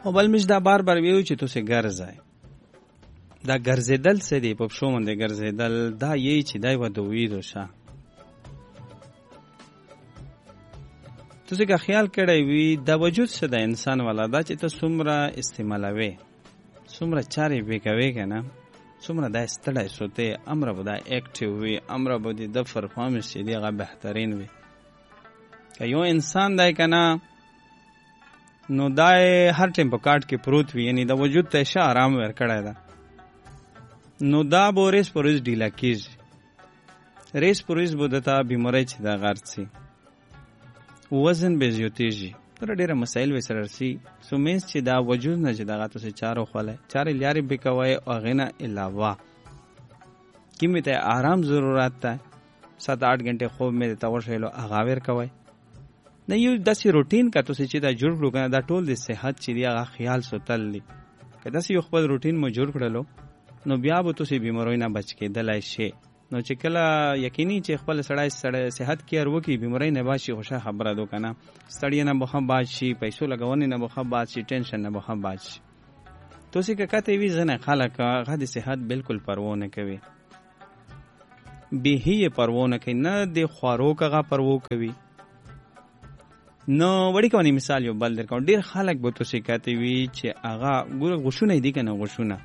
او بل مش دا بار بار ویو چې تاسو ګرځای دا ګرځیدل څه دی په شو باندې ګرځیدل دا یی چې دای و دوی دوشه تاسو که خیال کړی وي دا وجود څه د انسان والا دا چې ته څومره استعمالوي څومره چارې وکوي کنه څومره دا ستړی سوته امر به دا اکټیو وي امر به د پرفارمنس چې دی هغه بهترین وي که یو انسان دی کنه نو دا هر ټیم په کارت کې پروت وي یعنی دا وجود ته ښه آرام ورکړی ده نو دا به ریس په ریس ډیله کېږي ریس په ریس به دته بیماری چې دا غرڅي وزن به زیاتېږي تر ډېره مسایل به سره رسي سو مینس چې دا وجود نه چې دغه تاسو چارو خولای چارې لارې به کوي او غنه علاوه کیمه ته آرام ضرورت ده 7-8 غنټه خوب مې ته ورشلو اغاور کوي نه یو داسې روټین کا تاسو چې دا جوړ کړو کنه دا ټول د صحت چې دی هغه خیال ساتل دي که داسې یو خپل روټین مو جوړ کړلو نو بیا به تاسو بیماروي نه بچ کېدلای شي نو چې کله یقیني چې خپل سړی صحت کیر وکي بیماری نه باشي خوشا خبره دو کنه ستړی نه بخه باشي پیسو لګونې نه بخه باشي ټینشن نه بخه باشي تاسو که کته وی زنه خلک هغه د صحت بالکل پروا نه کوي به هي پروا نه کوي نه د خوارو کغه پروا کوي نو وړي کوي مثال یو بل درکو ډیر خلک به تاسو کته وی چې هغه ګور غشونه دي کنه غشونه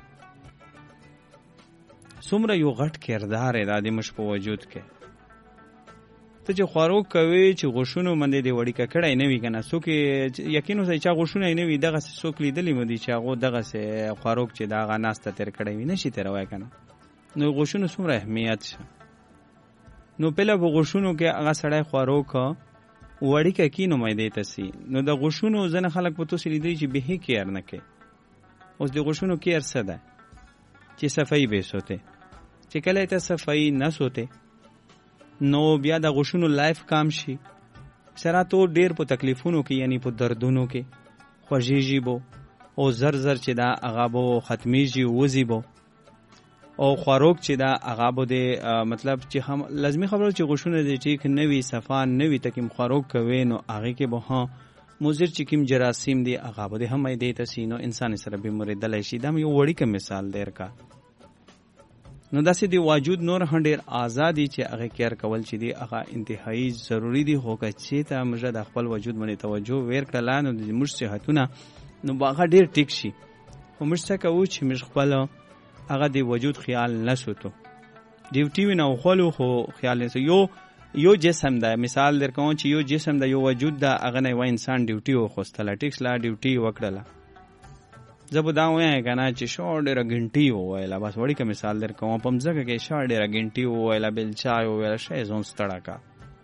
څومره یو غټ کردار دی د مش په وجود کې ته چې خواروک کوي چې غوښونو باندې دی وړي کړای نه وي کنه څوک یقینو چې چا غوښونه نه وي دغه څوک لیدلی مو دي چې هغه دغه سه خواروک چې دغه ناسته تر کړای وي نشي تر وای کنه نو غوښونو څومره اهمیت شه نو په لږ غوښونو کې هغه سړی خواروک وړي کې نو مې دی تاسي نو د غوښونو ځنه خلک په توسې لیدي چې به کېر نه کوي اوس د غوښونو کېر څه ده چې صفائی به سوته چې کله ته صفائی نه سوته نو بیا د غوښونو لایف کام شي سره تو ډیر په تکلیفونو کې یعنی په دردونو کې خوږیږي بو او زر زر چې دا هغه بو ختمیږي وځي بو او خواروک چې دا هغه بو د مطلب چې هم لازمی خبره چې غوښونه دې ټیک نوي صفان نوي تکیم خواروک کوي نو هغه کې به ها مضر چې کوم جراثیم دي هغه به هم دې تسینو انسان سره به مریدل شي دا یو وړي کوم مثال دیر کا نو داسې دی وجود نور هډیر آزادي چې هغه کېر کول چې دی هغه انتهایی ضروری دی هو که چې ته موږ د خپل وجود باندې توجه ورکړل نو د موږ صحتونه نو هغه ډیر ټیک شي خو موږ څه کوو چې موږ خپل هغه دی وجود خیال نسوتو ډیوټي وینو خلو خو خیال نسو یو جسم دا مثال درکوم چې یو جسم دا یو وجود دا هغه نه و انسان ډیوټي و خوستله ټیکس لا ډیوټي وکړه زبو دا وای کنه چې شور ډیره غنټي وایلا بس وړي که مثال درکوم په مزګه کې شور ډیره غنټي وایلا بل چای وایلا شې زون ستړه کا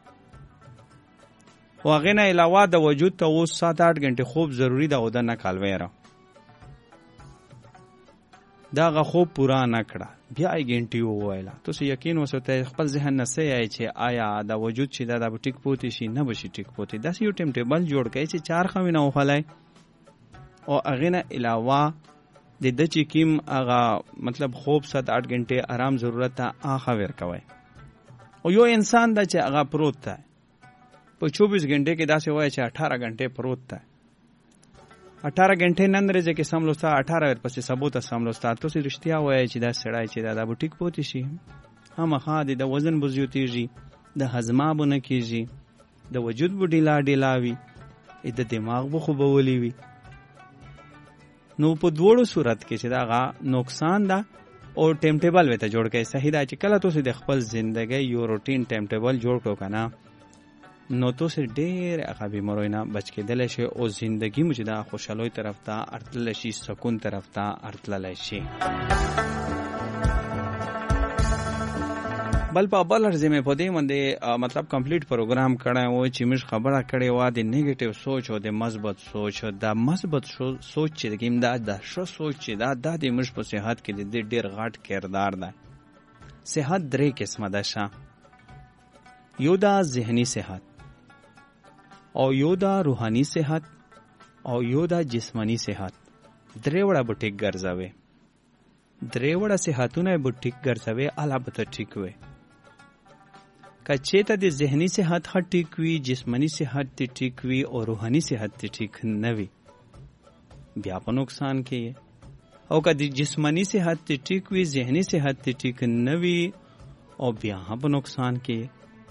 واغې نه علاوه د وجود ته اوس 7-8 غنټه خوب ضروری ده او د نه کالویرا دا غ خوب پورا نه کړه بیا یې غنټي وایلا تاسو یقین وسته خپل ذهن نه سي آی چې آیا دا وجود چې دا به ټیک پوتې شي نه بشي ټیک پوتې دا یو ټیم ټیبل جوړ کړي چې 4 خوینه وخلای او اغه علاوه د د چې کیم اغه مطلب خوب 7-8 غنټه آرام ضرورت ته اخا ور کوي او یو انسان د چې اغه پروت ده په 24 غنټه کې داسې وای چې 18 غنټه پروت ده 18 غنټه نن ورځ کې سملوستا 18 ور پسې ثبوت سملوستا تاسو رښتیا وای چې دا سړی چې دا بوټیک پوتې شي هم خاطر د وزن بزیاتېږي د هضمه بونه کېږي د وجود بډی لا ډیلاوي د دماغ بو خوبولي وي نو په دوړو صورت کې چې دا نقصان ده او ټیم ټیبل وته جوړ کړئ صحیح دا چې کله تاسو د خپل ژوندۍ یو روټین ټیم ټیبل جوړ کړو کنه نو تاسو ډېر هغه بیمارۍ نه بچ کېدل شي او ژوندۍ مو چې دا خوشحالۍ طرف ته ارتل شي سکون طرف ته ارتل شي بل په بل ارزمه په دې باندې مطلب کمپلیټ پروګرام کړه و چې موږ خبره کړې و د نیگیټیو سوچ او د مثبت سوچ د مثبت سوچ چې کوم دا د ښه سوچ چې دا د موږ په صحت کې د ډېر غټ کردار ده صحت درې قسمه ده شه یو دا ذهني صحت او یو دا روحاني صحت او یو دا جسمانی صحت درې وړه به ټیک ګرځوي درې وړه صحتونه به ټیک ګرځوي اعلی به ټیک وي کچې ته د ذهني صحت ټیک وي جسمانی صحت ټیک وي او روحاني صحت ټیک نه وي بیا په نقصان کې. او که د جسمانی صحت ټیک وي ذهنی صحت ټیک نه وي او بیا په نقصان کې.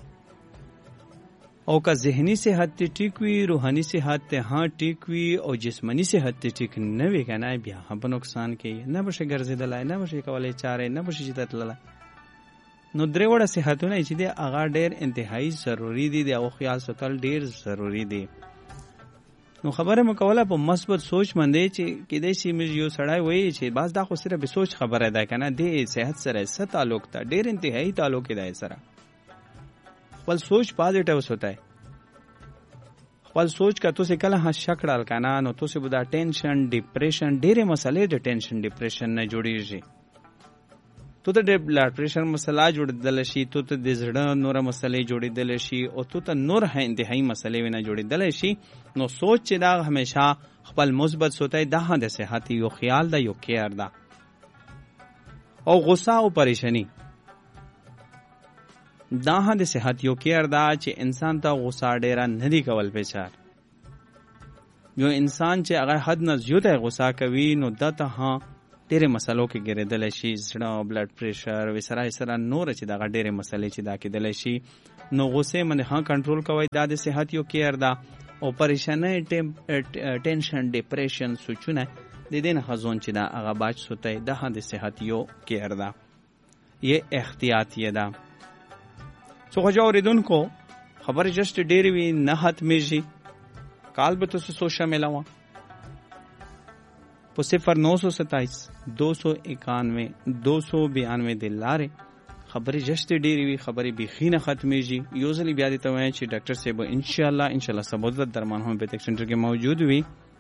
او که ذهنی صحت ټیک وي روحاني صحت ها ټیک وي او جسمانی صحت ټیک نه وي کنه بیا په نقصان کې. نه بشه ګرځیدلای نه بشه کولای چاره نه بشه چې تللای. نو درې وړه صحتونه چې دی هغه ډېر انتهایی ضروری دي او خیال ساتل ډېر ضروری دي. نو خبره مکوله په مثبت سوچ باندې چې کېدای شي موږ یو سړی وایي چې باز دا خو صرف سوچ خبره ده کنه د صحت سره څه تعلق ته ډېر انتهایی تعلق دی سره. خپل سوچ پازیټیو ہوتا ہے. خپل سوچ کا تو سے کله ها شک ډال کنه نو تو سے بدا ټینشن ډیپریشن ډېر مسلې د ټینشن ډیپریشن نه جوړیږي. تو ته د بلډ پریشر مسله جوړیدل شي تو ته د زړه نور مسلې جوړیدل شي او تو ته نور انتهایی مسلې ونه جوړیدل شي. نو سوچ چې دا همیشه خپل مثبت سوتای ده د صحت یو خیال ده یو کیر ده. او غصه او پریشانی ده د صحت یو کیر ده چې انسان ته غصه ډیره نه دی کول پېچار. یو انسان چې هغه حد نه زیاته غصه کوي نو دته ها ډېرې مسلو کې ګرځیدلی شي زړه بلډ پریشر وسره نور چې دغه ډېرې مسلې چې دا کېدلی شي. نو غصې باندې ها کنټرول کوئ دا د صحت یو کیر ده. او پریشانۍ ټینشن ډیپریشن سوچونه د دې نه خزون چې دا هغه باج سوتی ده د صحت یو کیر ده. یہ احتیاط یې ده. څو خوږه اورېدونکو خبرې جسټ ډېرې وي نه ختمېږي. کال به تاسو سوچ شاملوه په 0927 291 292 د لارې. خبرې جشت ډېرې وي خبرې بیخي نه ختمېږي. یو ځلې بیا دې ته وایم چې ډاکټر صاحب انشاءالله سبا د درمان هومیوپیتھک سنټر کې موجود وي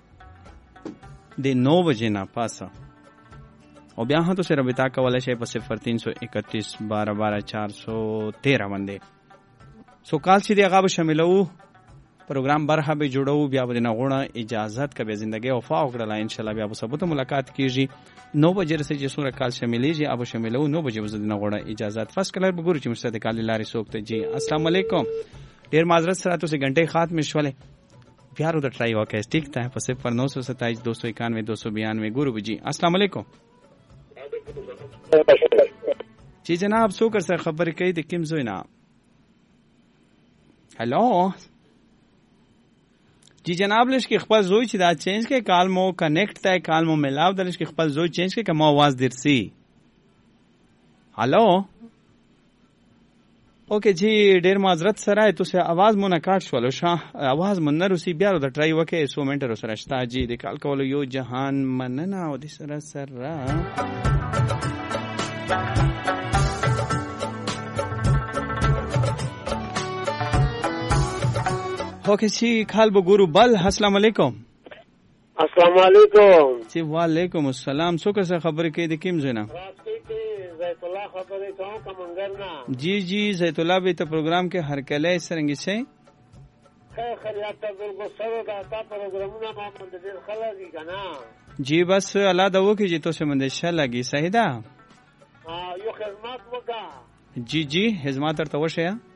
د 9 بجې نه پاسه. او بیا هم تاسو رابطه کولی شئ په 0331 12 12 413 باندې. سو کال چې دی هغه به شاملوو پروگرام برخه به جوړو بیا به نه غوړه اجازت کبه زندگی وفا وکړه انشاءالله بیا به سبا ته ملاقات کیږي 9 بجې سره چې سوره کال شاملېږي ابو شاملو 9 بجې وزد نه غوړه اجازت فاس کلر به ګورو چې مستد کال لارې سوکته جی. السلام علیکم. ډیر معذرت سره تاسو غنټه ختم شولې بیا ورو د ټرای وکړئ ټیک ته په 0927 291 292 ګورو جی. السلام علیکم. جی جناب څو کر سره خبرې کوي د کوم ځای نه؟ هلو جی جناب لش کې خپل زوی چې دا چینج کې کال مو کنیکټ ته کال مو ملاو دلش کې خپل زوی چینج کې کوم आवाज درسي. هلو اوکے جی ډیر معذرت سره تاسو आवाज مونږه کاټ شول شاه आवाज مونږ نه روسي بیا د ټرای وکې 100 منټه سره شتا جی د کال کول یو جهان مننه او د سره اوکے جی کال بګورو بل. السلام علیکم. السلام علیکم. جی وعلیکم السلام. څوک څه خبرې کوي د کوم ځای نه؟ زیت الله خبرې کوم کمنګر نه. جی زیت الله به ته پروګرام کې هر کله څنګه شي خیریت ته بالکل سره دا تا پروګرامونه ما باندې ډیر خلک دي کنه. جی بس الله دا وکي چې تاسو باندې ښه لګي صحیح ده. یو خدمت وکړه. جی خدمت ترته وشه